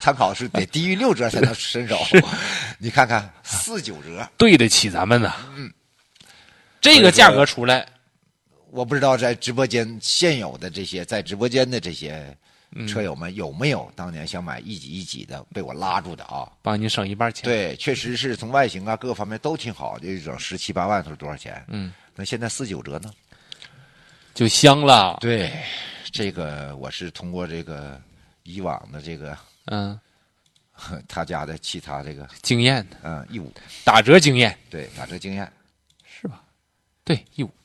参考是得低于6折才能伸手。你看看4、9折， 对得起咱们呐。这个价格出来， 我不知道在直播间现有的这些，在直播间的这些车友们有没有当年想买一级一级的被我拉住的啊？ 帮你省一半钱。 对，确实是从外形啊各个方面都挺好，就整17、8万是多少钱？那现在4、9折呢？ 就香了。 对，这个我是通过这个以往的这个他家的其他这个经验义务打折经验， 对打折经验是吧？对，义务。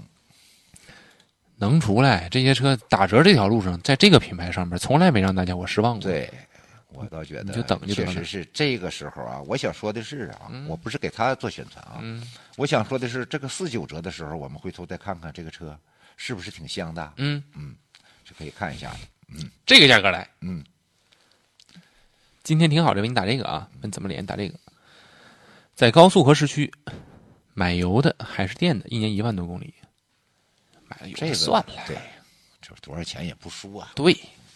能出来这些车打折这条路上，在这个品牌上面从来没让大家我失望过。 对，我倒觉得你就等就得了。 确实是这个时候啊，我想说的是啊，我不是给他做宣传啊，我想说的是这个4、9折的时候，我们回头再看看这个车是不是挺香的。是可以看一下的。 这个价格来。今天挺好的，你打这个啊，问怎么连打这个。在高速和市区买油的还是电的，1年1万多公里，买了油这个算了。 对，这多少钱也不输啊。 对，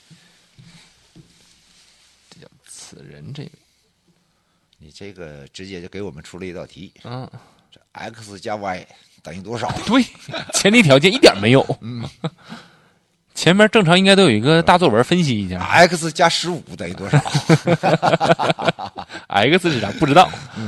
这叫此人这位。 你这个直接就给我们出了一道题。这 x 加 y 等于多少？ 对，前提条件一点没有。前面正常应该都有一个大作文分析一下。 x 加15等于多少 ？x 是啥？不知道。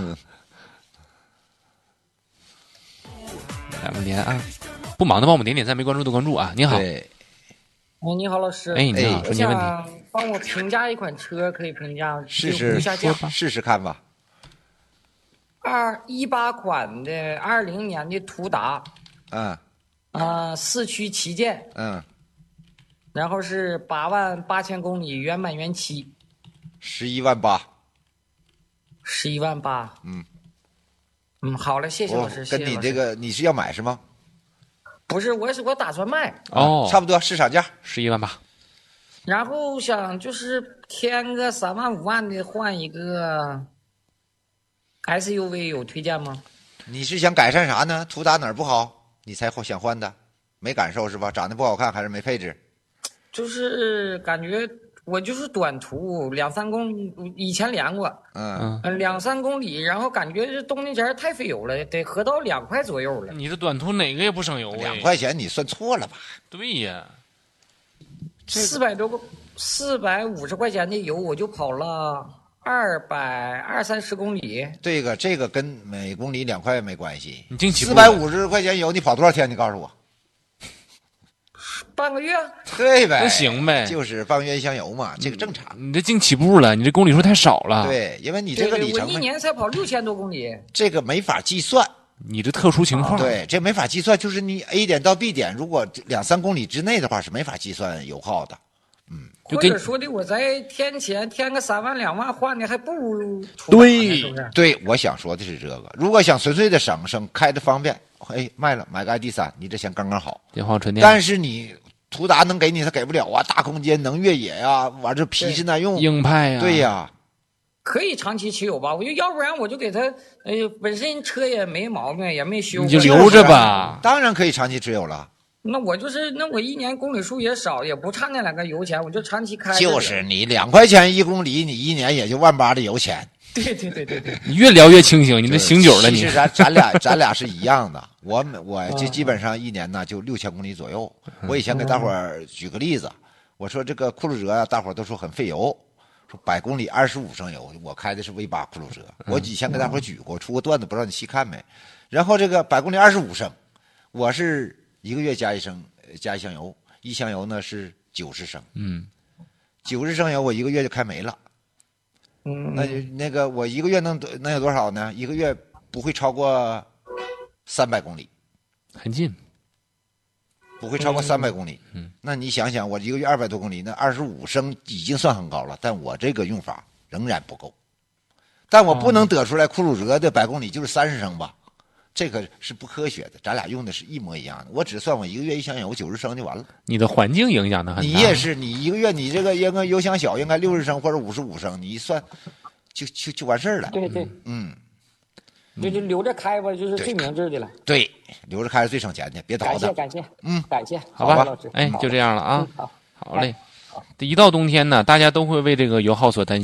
来，我们连啊，不忙的帮我们点点赞，没关注的关注啊。你好。 对。 你好，老师。 哎，你好，说你问题。 帮我评价一款车，可以评价试试看吧。 18款的20年的途达。4驱旗舰。然后是8万8千公里，原版原漆。 11万8。 11万8。好了，谢谢老师。 跟你这个你是要买是吗？ 不是，我打算卖。 差不多市场价 11万8。 然后想就是添个3万5万的换一个 SUV， 有推荐吗？ 你是想改善啥呢？途达哪儿不好？你才想换的？没感受是吧？长得不好看还是没配置？ 就是感觉我就是短途2、3公里，以前连过，2、3公里，然后感觉这动力件太费油了，得合到2块左右了。 你这短途哪个也不省油 ？2块钱你算错了吧？ 对呀 ，450块钱的油我就跑了230公里。 这个跟每公里2块没关系。 你净起步 450块钱油你跑多少天？你告诉我。 半个月。 对呗， 那行呗， 就是半个月一箱油嘛，这个正常。 你这净起步了，你这公里数太少了。 对，因为你这个里程， 我1年才跑6000多公里， 这个没法计算。 你这特殊情况， 对，这没法计算，就是你 A 点到 B 点，如果2、3公里之内的话是没法计算油耗的。 或者说的我在添钱添个3万2万换的，还不如对，我想说的是这个。如果想纯粹的省开的方便，卖了买个 ID3，你这钱刚刚好。 电话纯电。 但是你途达能给你，它给不了啊！大空间能越野呀，完这皮实耐用， 硬派呀。 对呀， 可以长期持有吧？我就要不然我就给他，本身车也没毛病，也没修， 你就留着吧。 当然可以长期持有了。 那我1年公里数也少，也不差那2个油钱，我就长期开。 就是你2块钱1公里，你1年也就1万8的油钱。 对， 你越聊越清醒，你这醒酒了你。 其实咱俩是一样的，我就基本上1年呢就6000公里左右。我以前给大伙儿举个例子，我说这个酷路泽啊，大伙儿都说很费油，说100公里25升油，我开的是 V8 酷路泽，我以前给大伙儿举过，出过段子，不知道你细看没？然后这个100公里25升，我是1个月加一箱油，一箱油呢是90升，90升油我1个月就开没了。那个我1个月能有多少呢？1个月不会超过300公里， 很近， 不会超过300公里。那你想想，我1个月200多公里，那25升已经算很高了，但我这个用法仍然不够。但我不能得出来酷路泽的100公里就是30升吧？这个是不科学的，咱俩用的是一模一样的。我只算我1个月一箱油90升就完了。 你的环境影响的很大。 你也是，你1个月你这个应该油箱小，应该60升或者55升，你一算就完事儿了。 对，就留着开吧，就是最明智的了。 对，留着开是最省钱的，别倒腾。 感谢，感谢， 好吧， 老师。 就这样了啊。好嘞。一到冬天呢，大家都会为这个油耗所担心。